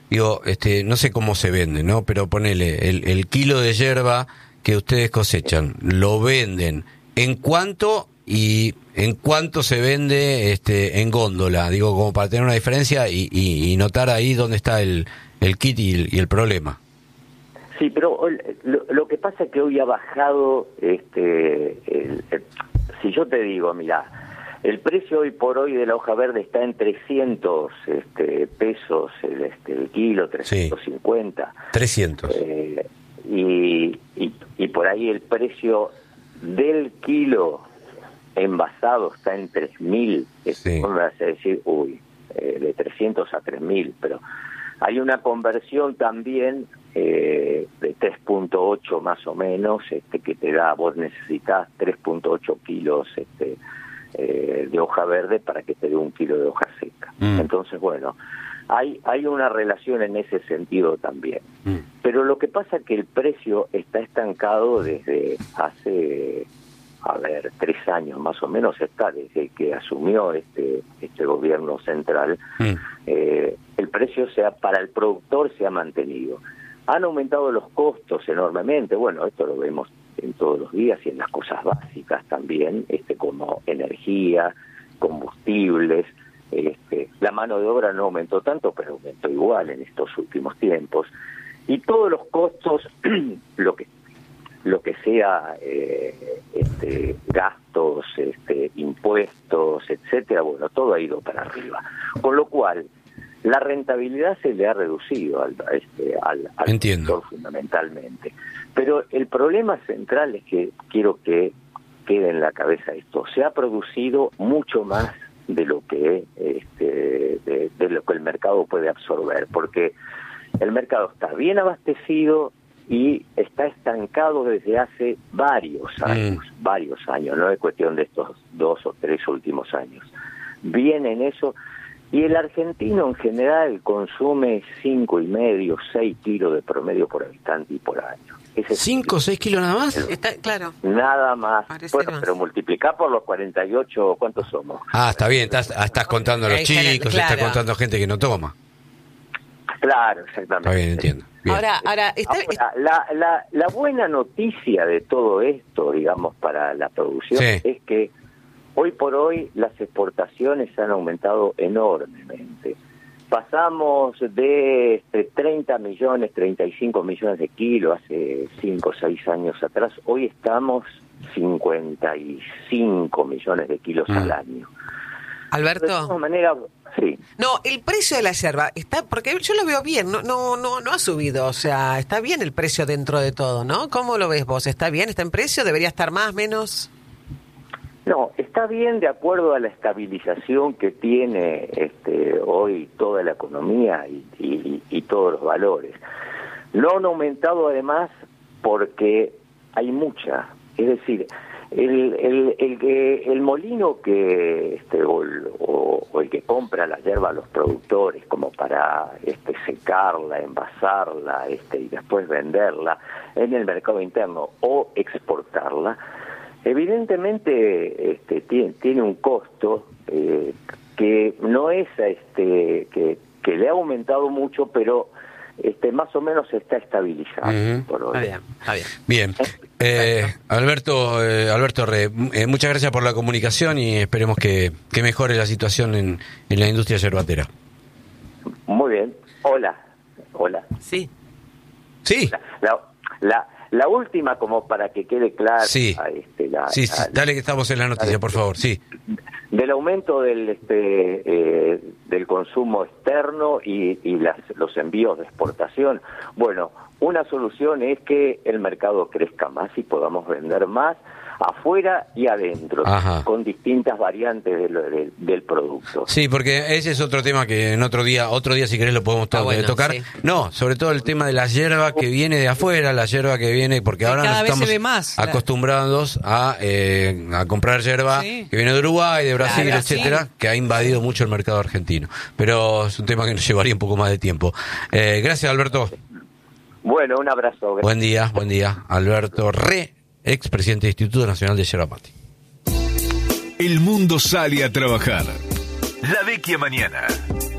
digo, no sé cómo se vende, ¿no? Pero ponele, el kilo de yerba que ustedes cosechan, lo venden, ¿en cuánto y en cuánto se vende en góndola? Digo, como para tener una diferencia y notar ahí dónde está el kit y el problema. Sí, pero lo que pasa es que hoy ha bajado, si yo te digo, mira, el precio hoy por hoy de la hoja verde está en 300 pesos el kilo, 350. Sí, 300. Y por ahí el precio del kilo envasado está en 3.000. Sí. ¿Cómo me vas a decir? De 300 a 3.000, pero hay una conversión también de 3.8 más o menos, que te da, vos necesitas 3.8 kilos de hoja verde para que te dé 1 kilo de hoja seca. Entonces, bueno, hay una relación en ese sentido también. Pero lo que pasa es que el precio está estancado desde hace, 3 años más o menos, está desde que asumió este gobierno central. El precio para el productor se ha mantenido. Han aumentado los costos enormemente. Bueno, esto lo vemos en todos los días y en las cosas básicas también, como energía, combustibles. La mano de obra no aumentó tanto, pero aumentó igual en estos últimos tiempos. Y todos los costos, lo que sea gastos, impuestos, etcétera, bueno, todo ha ido para arriba. Con lo cual, la rentabilidad se le ha reducido al sector fundamentalmente. Pero el problema central es que quiero que quede en la cabeza esto. Se ha producido mucho más de lo que de lo que el mercado puede absorber, porque el mercado está bien abastecido y está estancado desde hace varios años, no es cuestión de estos 2 o 3 últimos años. Viene en eso, y el argentino en general consume 5,5, 6 kilos de promedio por habitante y por año. 5 o 6 kilos nada más. Está claro. Nada más. Bueno, más. pero multiplicá por los 48, ¿cuántos somos? Está bien, estás contando a los chicos, claro. Estás contando gente que no toma. Claro, exactamente. Está bien, entiendo. Bien. Ahora la buena noticia de todo esto, digamos, para la producción, es que hoy por hoy las exportaciones han aumentado enormemente. Pasamos de 30 millones, 35 millones de kilos hace 5 o 6 años atrás. Hoy estamos 55 millones de kilos al año. Alberto. De todas maneras, sí. No, el precio de la yerba está, porque yo lo veo bien, no ha subido, o sea, está bien el precio dentro de todo, ¿no? ¿Cómo lo ves vos? ¿Está bien? ¿Está en precio? ¿Debería estar más, menos? No, está bien de acuerdo a la estabilización que tiene hoy toda la economía y todos los valores. No han aumentado además porque hay mucha, es decir, el molino que o el que compra la yerba a los productores como para secarla, envasarla y después venderla en el mercado interno o exportarla, evidentemente tiene un costo que no es que le ha aumentado mucho, pero más o menos se está estabilizando por hoy. Está bien. Alberto Re, muchas gracias por la comunicación y esperemos que mejore la situación en la industria yerbatera. Muy bien. Hola. Sí. La última, como para que quede claro. Sí. Dale que estamos en la noticia, por favor. Sí. Del aumento del consumo externo y los envíos de exportación. Bueno, una solución es que el mercado crezca más y podamos vender más afuera y adentro, con distintas variantes del producto. Sí, porque ese es otro tema que en otro día si querés lo podemos tocar. Sí. No, sobre todo el tema de la yerba que viene de afuera, la yerba que viene, porque ahora nos estamos acostumbrados a comprar yerba que viene de Uruguay, de Brasil, etcétera, que ha invadido mucho el mercado argentino. Pero es un tema que nos llevaría un poco más de tiempo. Gracias, Alberto. Bueno, un abrazo. Buen día. Alberto Re, expresidente del Instituto Nacional de Yerba Mate. El mundo sale a trabajar. La Vecchia Mañana.